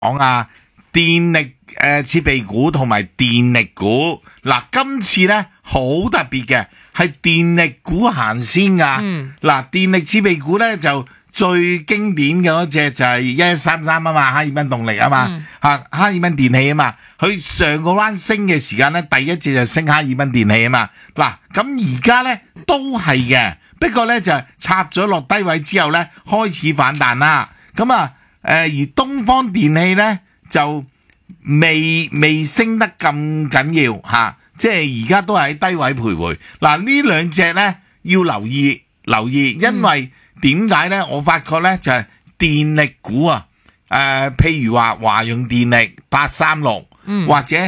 講啊，電力設備股同埋電力股。嗱，今次咧好特別嘅，係電力股行先噶。嗱，電力設備股咧就最經典嘅嗰隻就係1133啊嘛，哈爾濱動力啊嘛，哈爾濱電器啊嘛。佢上個彎升嘅時間咧，第一隻就升哈爾濱電器啊嘛。嗱，咁而家咧都係嘅，不過咧就插咗落低位之後咧，開始反彈啦。咁啊，而東方電器咧就未升得咁緊要嚇，即係而家都係喺低位徘徊。嗱，呢兩隻咧要留意，因為點解咧？我發覺咧就係電力股啊，譬如話華潤電力836，或者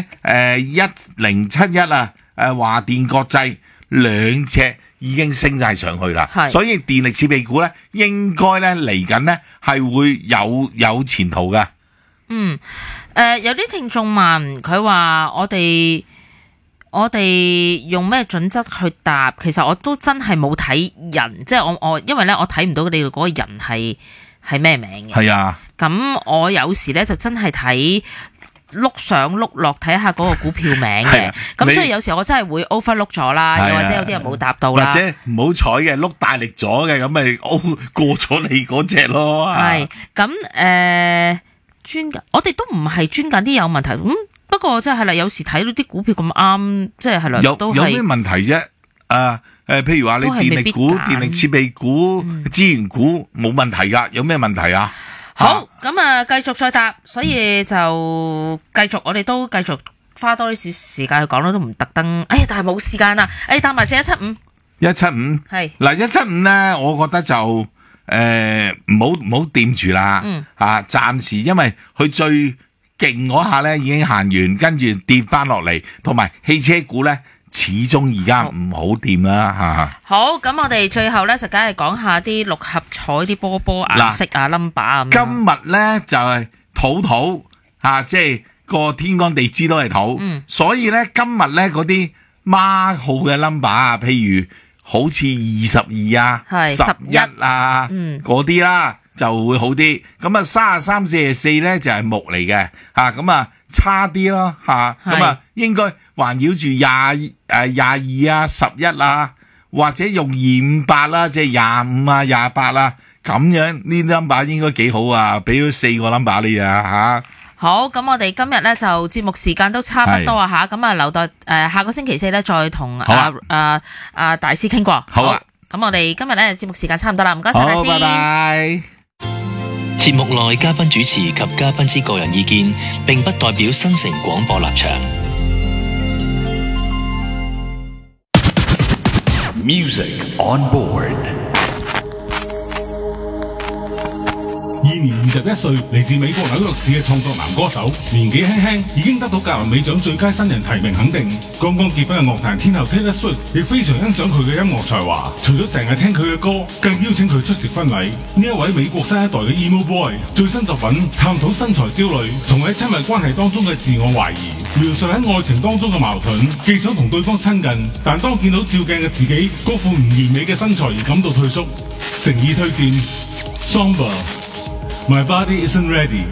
1071啊，華電國際兩隻已經升晒上去啦，所以電力設備股咧應該咧嚟緊咧係會有前途嘅。 有啲聽眾問佢話我哋用咩準則去答？其實我都真係冇睇人，即係我因為咧我睇唔到你哋嗰個人係咩名嘅。係啊，咁我有時咧就真係睇碌上碌落睇下嗰個股票名嘅，咁所以有時我真係會 overlook 咗啦，又或者有啲人冇答到啦， 或者唔好彩嘅碌大力咗嘅，咁咪過咗你嗰隻咯。係咁我哋都唔係專揀啲有問題，不過即係啦，有時睇到啲股票咁啱，即係啦，都係有咩問題啫？譬如話你電力股、電力設備股、資源股冇問題噶，有咩問題啊？ 好，咁啊，繼續再答，所以就繼續，我哋都繼續花多啲少時間去講啦，都唔特登。但係冇時間啦，答埋隻175係嗱175咧，我覺得就唔好掂住啦，暫時因為佢最勁嗰下咧已經行完，跟住跌翻落嚟，同埋汽車股咧始終而家唔好掂啦嚇。好，咁我哋最後咧就梗係講下啲六合彩啲波顏色啊 number 啊。 今日咧就係土即係個天干地支都係土，所以咧今日咧嗰啲孖號嘅 number 啊，譬如好似22啊、11啊嗰啲啦，就會好啲。咁啊33、44咧就係木嚟嘅嚇，咁啊差啲咯嚇，咁啊應該環繞住22啊、11啊，或者用258啦，即係25啊、28啦，咁樣呢啲 number 應該幾好啊，俾咗4個 number 你啊嚇。 好，咁我哋今日咧就節目時間都差唔多啊吓，咁啊留待下個星期四咧再同大師傾過。 好啊， 咁我哋今日咧節目時間差唔多啦，唔該晒大師。 好，拜拜。 節目內嘉賓主持及嘉賓之個人意見，並不代表新城廣播立場。 Music on board。 現年21歲，嚟自美國紐約市嘅創作男歌手，年紀輕輕已經得到格林美獎最佳新人提名肯定。剛剛結婚嘅樂壇天后 Taylor Swift 亦非常欣賞佢嘅音樂才華，除咗成日聽佢嘅歌，更邀請佢出席婚禮。呢一位美國新一代嘅 Emo Boy 最新作品探討身材焦慮同喺親密關係當中嘅自我懷疑，描述喺愛情當中嘅矛盾，既想同對方親近，但當見到照鏡嘅自己嗰副唔完美嘅身材而感到退縮。誠意推薦 Somber。My body isn't ready.